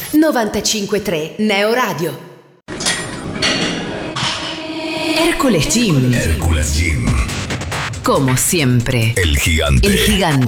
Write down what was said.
95.3 Neo Radio. Hércules Gym. Hércules Gym. Como siempre. El gigante. El gigante.